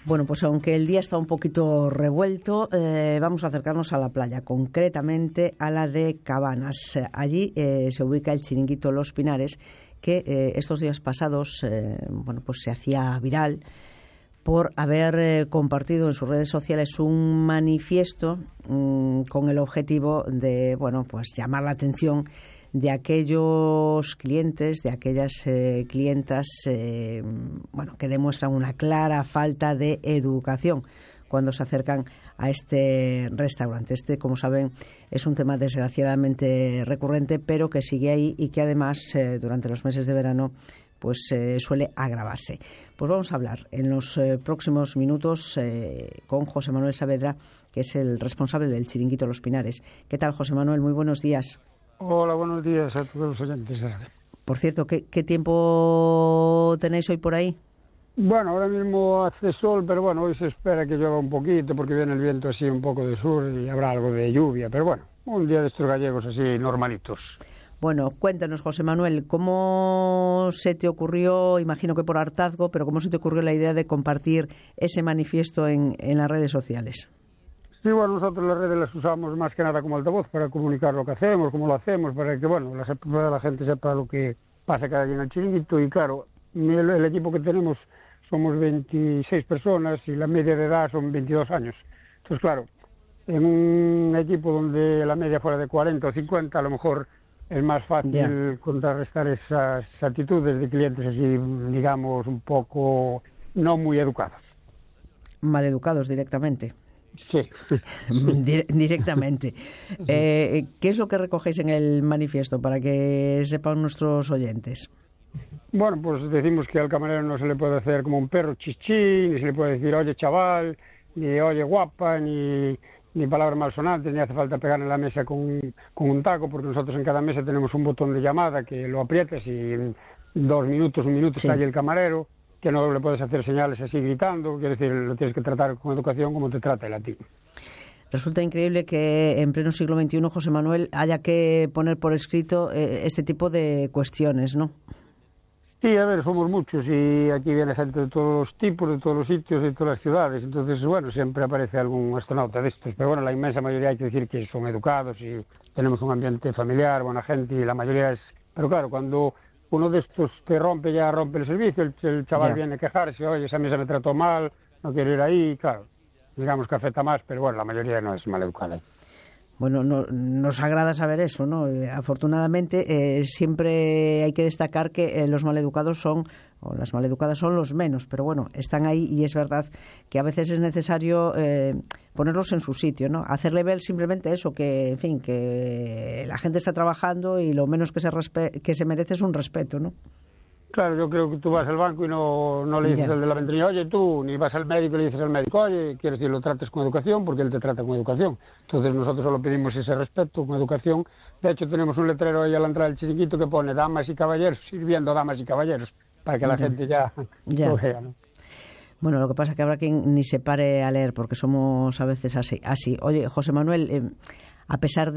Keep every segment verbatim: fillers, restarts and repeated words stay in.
Bueno, pues aunque el día está un poquito revuelto, eh, vamos a acercarnos a la playa, concretamente a la de Cabanas. Allí eh, se ubica el chiringuito Los Pinares, que eh, estos días pasados eh, bueno, pues se hacía viral por haber eh, compartido en sus redes sociales un manifiesto mmm, con el objetivo de, bueno, pues llamar la atención de aquellos clientes, de aquellas eh, clientas eh, bueno, que demuestran una clara falta de educación cuando se acercan a este restaurante. Este, como saben, es un tema desgraciadamente recurrente, pero que sigue ahí y que además eh, durante los meses de verano pues eh, suele agravarse. Pues vamos a hablar en los eh, próximos minutos eh, con José Manuel Saavedra, que es el responsable del chiringuito Los Pinares. ¿Qué tal, José Manuel? Muy buenos días. Hola, buenos días a todos los oyentes. Por cierto, ¿qué, qué tiempo tenéis hoy por ahí? Bueno, ahora mismo hace sol, pero bueno, hoy se espera que llueva un poquito porque viene el viento así un poco de sur y habrá algo de lluvia, pero bueno, un día de estos gallegos así normalitos. Bueno, cuéntanos, José Manuel, ¿cómo se te ocurrió, imagino que por hartazgo, pero cómo se te ocurrió la idea de compartir ese manifiesto en, en las redes sociales? Sí, bueno, nosotros las redes las usamos más que nada como altavoz para comunicar lo que hacemos, cómo lo hacemos, para que, bueno, la, la gente sepa lo que pasa cada día en el chiringuito. Y claro, el, el equipo que tenemos somos veintiséis personas y la media de edad son veintidós años. Entonces, claro, en un equipo donde la media fuera de cuarenta o cincuenta, a lo mejor es más fácil yeah. contrarrestar esas actitudes de clientes así, digamos, un poco no muy educados. Maleducados directamente. Sí. Directamente. Eh, ¿Qué es lo que recogéis en el manifiesto para que sepan nuestros oyentes? Bueno, pues decimos que al camarero no se le puede hacer como un perro chichín, ni se le puede decir oye chaval, ni oye guapa, ni, ni palabras malsonantes, ni hace falta pegar en la mesa con, con un taco, porque nosotros en cada mesa tenemos un botón de llamada que lo aprietas y en dos minutos, un minuto sí. está ahí el camarero, que no le puedes hacer señales así gritando, quiere decir, lo tienes que tratar con educación como te trata él a ti. Resulta increíble que en pleno siglo veintiuno, José Manuel, haya que poner por escrito eh, este tipo de cuestiones, ¿no? Sí, a ver, somos muchos y aquí viene gente de todos los tipos, de todos los sitios, de todas las ciudades, entonces, bueno, siempre aparece algún astronauta de estos, pero bueno, la inmensa mayoría hay que decir que son educados y tenemos un ambiente familiar, buena gente y la mayoría es... Pero claro, cuando uno de estos te rompe, ya rompe el servicio, el, el chaval yeah. viene a quejarse, oye, esa mesa me trató mal, no quiero ir ahí, claro, digamos que afecta más, pero bueno, la mayoría no es maleducada. Bueno, no, nos agrada saber eso, ¿no? Eh, afortunadamente, eh, siempre hay que destacar que eh, los maleducados son, o las maleducadas son los menos, pero bueno, están ahí y es verdad que a veces es necesario eh, ponerlos en su sitio, ¿no? Hacerle ver simplemente eso, que, en fin, que la gente está trabajando y lo menos que se, respe- que se merece es un respeto, ¿no? Claro, yo creo que tú vas al banco y no, no le dices yeah. al de la ventanilla, oye, tú, ni vas al médico y le dices al médico, oye, quiero decir, lo trates con educación, porque él te trata con educación. Entonces nosotros solo pedimos ese respeto con educación. De hecho, tenemos un letrero ahí a la entrada del chiringuito que pone damas y caballeros, sirviendo damas y caballeros, para que la yeah. gente ya yeah. lo vea, ¿no? Bueno, lo que pasa es que habrá quien ni se pare a leer, porque somos a veces así. así. Oye, José Manuel, eh, a pesar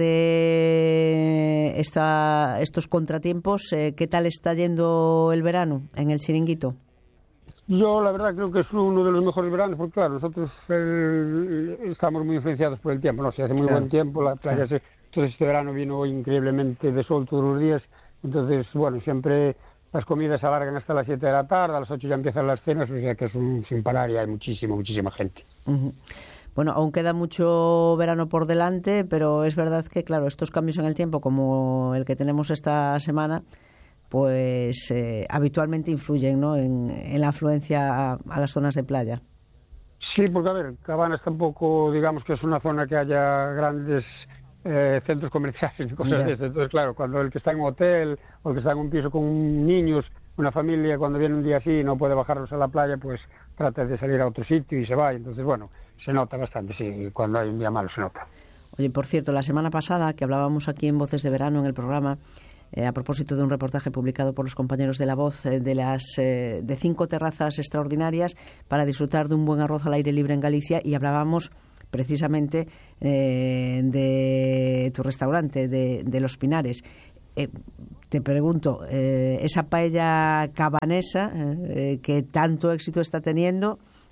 de esta, estos contratiempos, eh, ¿qué tal está yendo el verano en el chiringuito? Yo, la verdad, creo que es uno de los mejores veranos, porque claro, nosotros el, estamos muy influenciados por el tiempo, ¿no? Se hace muy claro. buen tiempo, la playa claro. se... Entonces este verano vino increíblemente de sol todos los días, entonces, bueno, siempre las comidas se alargan hasta las siete de la tarde, a las ocho ya empiezan las cenas, o sea que es un sin parar y hay muchísima, muchísima gente. Uh-huh. Bueno, aún queda mucho verano por delante, pero es verdad que, claro, estos cambios en el tiempo, como el que tenemos esta semana, pues eh, habitualmente influyen, ¿no?, en, en la afluencia a, a las zonas de playa. Sí, porque, a ver, Cabanas tampoco, digamos que es una zona que haya grandes eh, centros comerciales y cosas yeah. de estas. Entonces, claro, cuando el que está en un hotel o el que está en un piso con niños, una familia, cuando viene un día así y no puede bajarlos a la playa, pues trata de salir a otro sitio y se va. Entonces, bueno, se nota bastante, sí, cuando hay un día malo se nota. Oye, por cierto, la semana pasada que hablábamos aquí en Voces de Verano, en el programa, eh, a propósito de un reportaje publicado por los compañeros de La Voz, eh, de las eh, de cinco terrazas extraordinarias para disfrutar de un buen arroz al aire libre en Galicia, y hablábamos precisamente eh, de tu restaurante, de, de Los Pinares. Eh, te pregunto, eh, esa paella cabanesa eh, que tanto éxito está teniendo,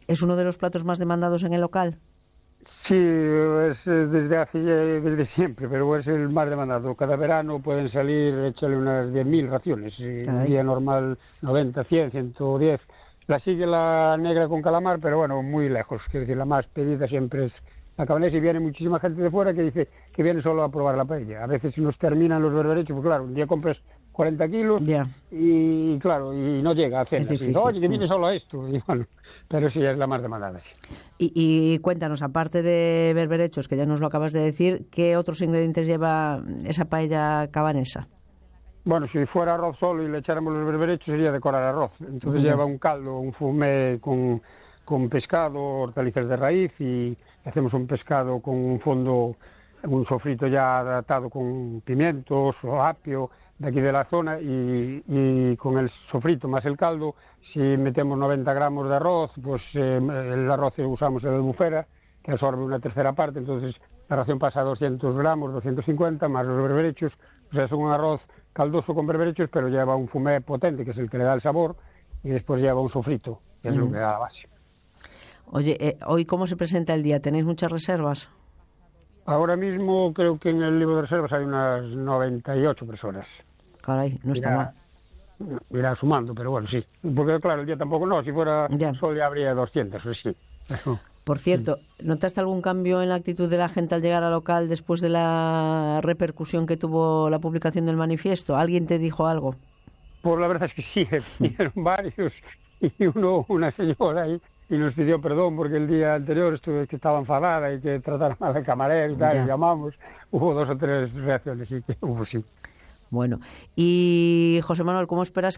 ¿Es uno de los platos más demandados en el local? Sí, es desde hace desde siempre, pero es el más demandado. Cada verano pueden salir, échale unas diez mil raciones. Un día normal, noventa, cien, ciento diez. La sigue la negra con calamar, pero bueno, muy lejos. Quiero decir, la más pedida siempre es la cabanesa, y viene muchísima gente de fuera que dice que viene solo a probar la paella. A veces nos terminan los berberechos, pues claro, un día compras cuarenta kilos yeah. y claro, y no llega a hacer así. Oye, que viene solo a esto. Y bueno, pero sí es la más demandada. Sí. Y, y cuéntanos, aparte de berberechos, que ya nos lo acabas de decir, ¿qué otros ingredientes lleva esa paella cabanesa? Bueno, si fuera arroz solo y le echáramos los berberechos sería decorar arroz. Entonces uh-huh. lleva un caldo, un fumé con, con pescado, hortalizas de raíz, y hacemos un pescado con un fondo, un sofrito ya atado con pimientos o apio de aquí de la zona, y, y con el sofrito más el caldo, si metemos noventa gramos de arroz, pues eh, el arroz usamos el albufera, que absorbe una tercera parte, entonces la ración pasa a doscientos gramos, doscientos cincuenta, más los berberechos. O sea, es un arroz caldoso con berberechos, pero lleva un fumé potente, que es el que le da el sabor, y después lleva un sofrito, que es mm. lo que da la base. Oye, eh, ¿hoy cómo se presenta el día? ¿Tenéis muchas reservas? Ahora mismo creo que en el libro de reservas hay unas noventa y ocho personas. Caray, no está irá, mal. Irá sumando, pero bueno, sí. Porque claro, el día tampoco no, si fuera ya. sol ya habría doscientos, sí. Eso. Por cierto, ¿notaste algún cambio en la actitud de la gente al llegar al local después de la repercusión que tuvo la publicación del manifiesto? ¿Alguien te dijo algo? Pues la verdad es que sí, vinieron varios, y uno, una señora ahí, y nos pidió perdón porque el día anterior estuve que estaba enfadada y que tratara mal al camarero y tal, ya. y llamamos. Hubo dos o tres reacciones, y que hubo sí. Bueno, y José Manuel, ¿cómo esperas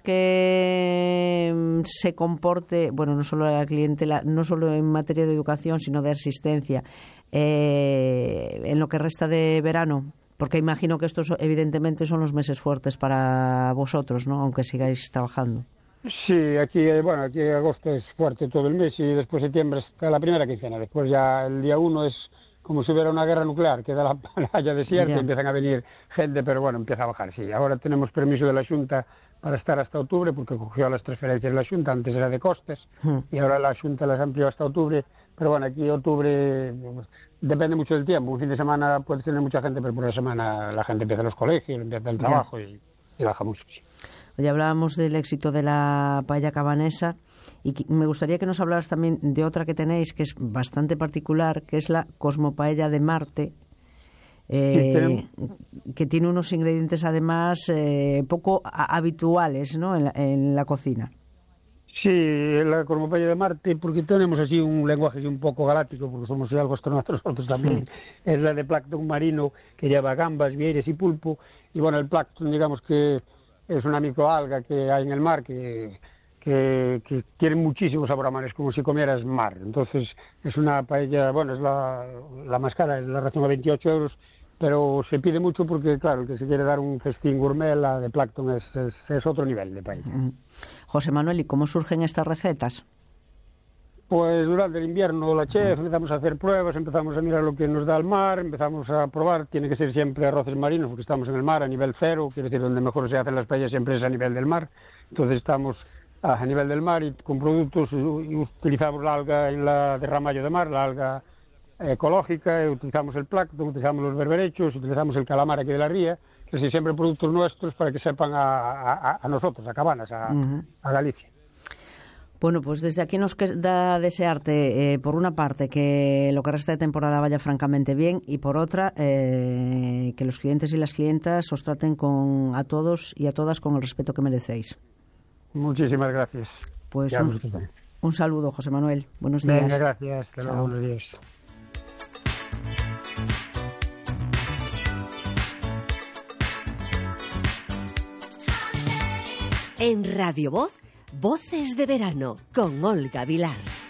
que se comporte, bueno, no solo la clientela, no solo en materia de educación, sino de asistencia, eh, en lo que resta de verano? Porque imagino que estos evidentemente son los meses fuertes para vosotros, ¿no? Aunque sigáis trabajando. Sí, aquí, bueno, aquí agosto es fuerte todo el mes, y después septiembre está la primera quincena. Después ya el día uno es como si hubiera una guerra nuclear, queda la playa desierta yeah. y empiezan a venir gente, pero bueno, empieza a bajar, sí. Ahora tenemos permiso de la Xunta para estar hasta octubre, porque cogió las transferencias de la Xunta, antes era de costes, mm. y ahora la Xunta las amplió hasta octubre, pero bueno, aquí octubre depende mucho del tiempo. Un fin de semana puede tener mucha gente, pero por la semana la gente empieza los colegios, empieza el trabajo yeah. y, y baja mucho, sí. Hoy hablábamos del éxito de la paella cabanesa, y me gustaría que nos hablaras también de otra que tenéis, que es bastante particular, que es la Cosmopaella de Marte, eh, sí, que tiene unos ingredientes además eh, poco habituales, ¿no?, en la, en la cocina. Sí, la Cosmopaella de Marte, porque tenemos así un lenguaje así un poco galáctico, porque somos algo astronautas nosotros también. Sí. Es la de plancton marino, que lleva gambas, vieiras y pulpo, y bueno, el plancton, digamos que es una microalga que hay en el mar que, que, que tiene muchísimo sabor a mar, es como si comieras mar. Entonces es una paella, bueno, es la, la más cara, es la ración a veintiocho euros, pero se pide mucho porque, claro, el que se quiere dar un festín gourmet, la de plancton es, es, es otro nivel de paella. José Manuel, ¿y cómo surgen estas recetas? Pues durante el invierno la chef empezamos a hacer pruebas, empezamos a mirar lo que nos da el mar, empezamos a probar, tiene que ser siempre arroces marinos porque estamos en el mar a nivel cero, quiere decir donde mejor se hacen las paellas siempre es a nivel del mar, entonces estamos a nivel del mar y con productos, y utilizamos la alga en la de ramallo de mar, la alga ecológica, utilizamos el plancton, utilizamos los berberechos, utilizamos el calamar aquí de la ría, es decir, siempre productos nuestros para que sepan a, a, a nosotros, a Cabanas, a, uh-huh. a Galicia. Bueno, pues desde aquí nos queda desearte, eh, por una parte, que lo que resta de temporada vaya francamente bien, y por otra, eh, que los clientes y las clientas os traten con, a todos y a todas con el respeto que merecéis. Muchísimas gracias. Pues un, un saludo, José Manuel. Buenos días. Venga, gracias. Hasta luego, buenos días. En Radio Voz, Voces de Verano, con Olga Vilar.